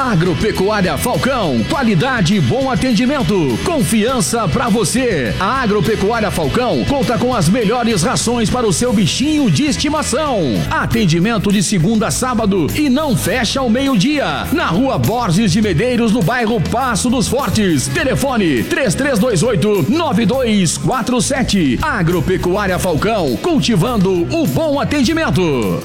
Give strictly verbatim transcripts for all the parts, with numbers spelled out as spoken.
Agropecuária Falcão, qualidade e bom atendimento, confiança pra você. A Agropecuária Falcão conta com as melhores rações para o seu bichinho de estimação. Atendimento de segunda a sábado e não fecha ao meio-dia. Na rua Borges de Medeiros, no bairro Passo dos Fortes. Telefone três três dois oito, nove dois quatro sete. Agropecuária Falcão, cultivando o bom atendimento.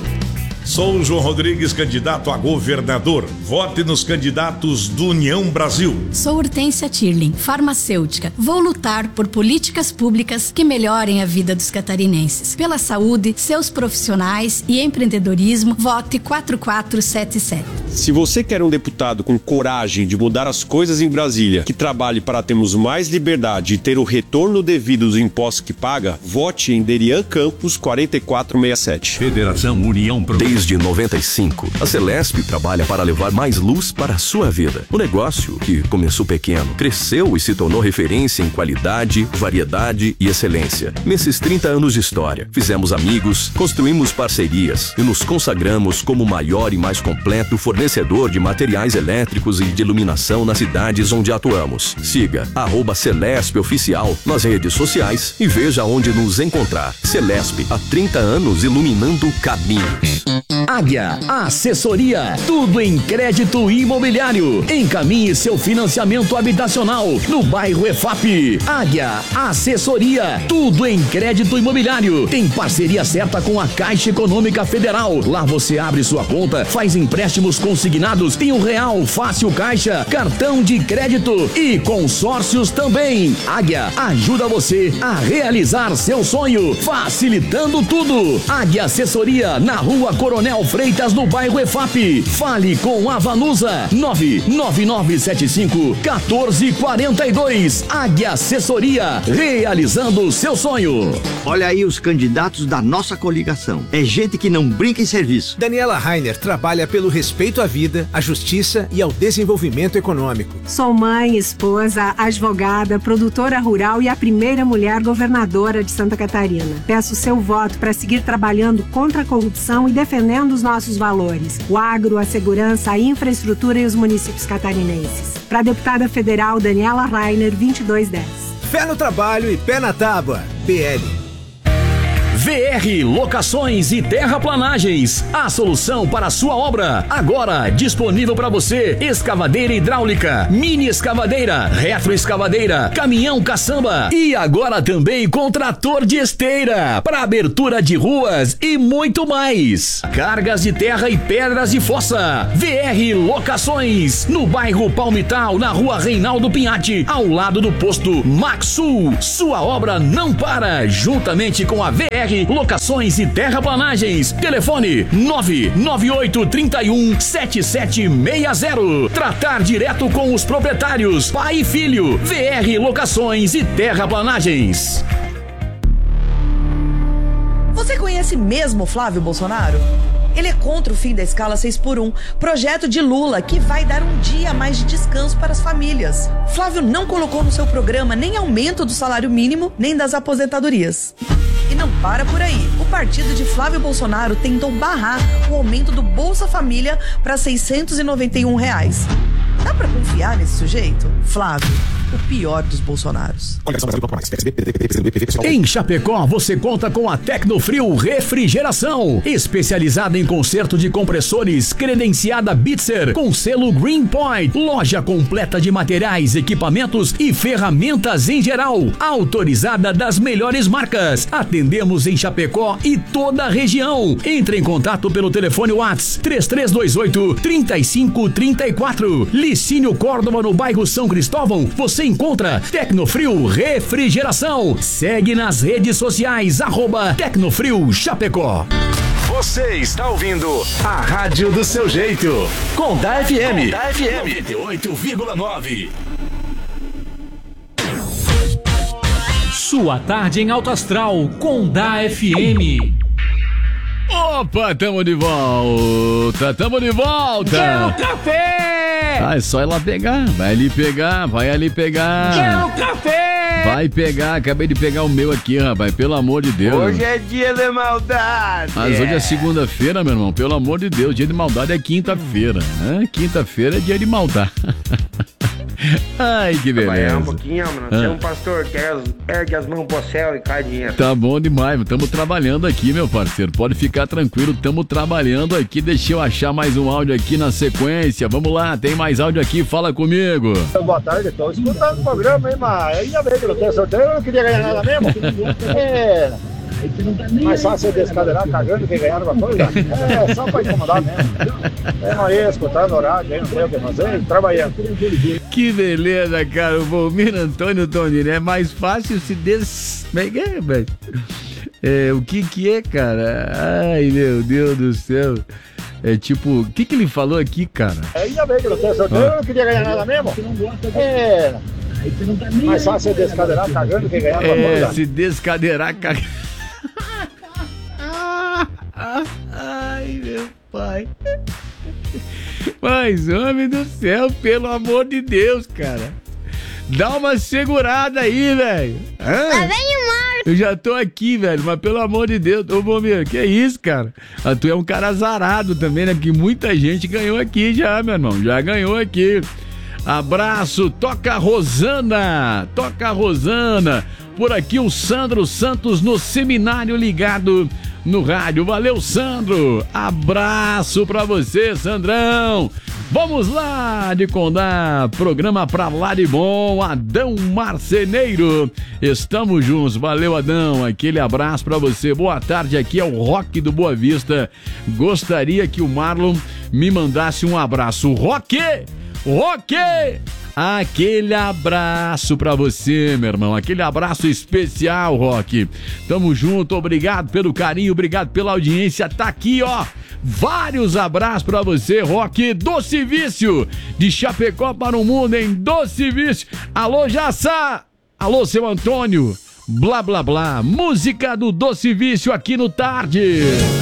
Sou João Rodrigues, candidato a governador. Vote nos candidatos do União Brasil. Sou Hortência Tirling, farmacêutica. Vou lutar por políticas públicas que melhorem a vida dos catarinenses. Pela saúde, seus profissionais e empreendedorismo, vote quatro quatro sete sete. Se você quer um deputado com coragem de mudar as coisas em Brasília, que trabalhe para termos mais liberdade e ter o retorno devido dos impostos que paga, vote em Derian Campos quatro quatro seis sete. Federação União Pro. Desde noventa e cinco, a Celesp trabalha para levar mais luz para a sua vida. O negócio, que começou pequeno, cresceu e se tornou referência em qualidade, variedade e excelência. Nesses trinta anos de história, fizemos amigos, construímos parcerias e nos consagramos como o maior e mais completo fornecedor de materiais elétricos e de iluminação nas cidades onde atuamos. Siga arroba Celesp Oficial nas redes sociais e veja onde nos encontrar. Celesp, há trinta anos iluminando caminhos. Águia Assessoria, tudo em crédito imobiliário. Encaminhe seu financiamento habitacional no bairro E F A P. Águia Assessoria, tudo em crédito imobiliário. Tem parceria certa com a Caixa Econômica Federal. Lá você abre sua conta, faz empréstimos consignados, tem o Real Fácil Caixa, cartão de crédito e consórcios também. Águia ajuda você a realizar seu sonho, facilitando tudo. Águia Assessoria, na rua Coronel Freitas, no bairro E F A P. Fale com a Vanusa, nove nove nove sete cinco um quatro quatro dois. Águia Assessoria, realizando seu sonho. Olha aí os candidatos da nossa coligação. É gente que não brinca em serviço. Daniela Rainer trabalha pelo respeito à vida, à justiça e ao desenvolvimento econômico. Sou mãe, esposa, advogada, produtora rural e a primeira mulher governadora de Santa Catarina. Peço seu voto para seguir trabalhando contra a corrupção e defendendo os nossos valores: o agro, a segurança, a infraestrutura e os municípios catarinenses. Para a deputada federal Daniela Rainer, vinte e dois dez. Fé no trabalho e pé na tábua. P L. V R Locações e Terraplanagens, a solução para a sua obra. Agora disponível para você: escavadeira hidráulica, mini escavadeira, retroescavadeira, caminhão caçamba e agora também com trator de esteira para abertura de ruas e muito mais. Cargas de terra e pedras de fossa. V R Locações, no bairro Palmital, na rua Reinaldo Pinhatti, ao lado do posto Maxul. Sua obra não para, juntamente com a V R Locações e Terraplanagens. Telefone nove nove oito três um sete sete seis zero. Tratar direto com os proprietários, pai e filho. V R Locações e Terraplanagens. Você conhece mesmo Flávio Bolsonaro? Ele é contra o fim da escala seis por um, projeto de Lula que vai dar um dia a mais de descanso para as famílias. Flávio não colocou no seu programa nem aumento do salário mínimo, nem das aposentadorias. E não para por aí. O partido de Flávio Bolsonaro tentou barrar o aumento do Bolsa Família para seiscentos e noventa e um reais. Dá pra confiar nesse sujeito? Flávio, o pior dos Bolsonaros. Em Chapecó, você conta com a Tecnofrio Refrigeração, especializada em conserto de compressores, credenciada Bitzer, com selo Green Point. Loja completa de materiais, equipamentos e ferramentas em geral, autorizada das melhores marcas. Atendemos em Chapecó e toda a região. Entre em contato pelo telefone WhatsApp três três dois oito, três cinco três quatro. Licínio Córdoba, no bairro São Cristóvão, você encontra Tecnofrio Refrigeração. Segue nas redes sociais, arroba Tecnofrio Chapecó. Você está ouvindo a Rádio do Seu Jeito, com da F M, com da F M noventa e oito vírgula nove. Sua tarde em alto astral com da F M. Opa, tamo de volta, tamo de volta. Quero café! Ah, é só ir lá pegar, vai ali pegar, vai ali pegar. Quero café! Vai pegar, acabei de pegar o meu aqui, rapaz, pelo amor de Deus. Hoje é dia de maldade. Mas hoje é segunda-feira, meu irmão, pelo amor de Deus, dia de maldade é quinta-feira, né? Quinta-feira é dia de maldade. Ai, que beleza. Vai um pouquinho, mano. Ah. Tem um pastor que ergue as mãos pro céu e cai dinheiro. Tá bom demais, estamos trabalhando aqui, meu parceiro. Pode ficar tranquilo, estamos trabalhando aqui. Deixa eu achar mais um áudio aqui na sequência. Vamos lá, tem mais áudio aqui, fala comigo. Boa tarde, estou escutando o programa, hein, mas ainda bem que não tem sorteio, eu não queria ganhar nada mesmo. É. Mais fácil descaderar cagando que ganhar uma coisa. É, só pra incomodar mesmo. É, aí, escutando o rádio, aí não sei o que fazer, trabalhando. Que beleza, cara. O Volmir Antônio Tondini, é mais fácil se des... É, o que que é, cara? Ai, meu Deus do céu. É tipo, o que que ele falou aqui, cara? É, ainda bem que não tem sorteio, eu não queria ganhar nada mesmo. É. Mais fácil descaderar cagando que ganhar uma coisa. É, se descadeirar cagando. Ai, meu pai. Mas, homem do céu, pelo amor de Deus, cara. Dá uma segurada aí, velho. Lá vem o Marco. Eu já tô aqui, velho, mas pelo amor de Deus. Ô, Bombeiro, que é isso, cara? Ah, tu é um cara azarado também, né? Que muita gente ganhou aqui já, meu irmão. Já ganhou aqui. Abraço, toca a Rosana. Toca a Rosana. Por aqui o Sandro Santos no seminário ligado no rádio. Valeu, Sandro. Abraço pra você, Sandrão. Vamos lá de Condá, programa pra lá de bom, Adão Marceneiro. Estamos juntos, valeu, Adão, aquele abraço pra você. Boa tarde, aqui é o Rock do Boa Vista. Gostaria que o Marlon me mandasse um abraço. Rock! Rock! Aquele abraço pra você, meu irmão. Aquele abraço especial, Rock. Tamo junto, obrigado pelo carinho, obrigado pela audiência. Tá aqui, ó. Vários abraços pra você, Rock. Doce Vício, de Chapecó para o mundo, em Doce Vício. Alô, Jaçá. Alô, seu Antônio. Blá, blá, blá. Música do Doce Vício aqui no Tarde.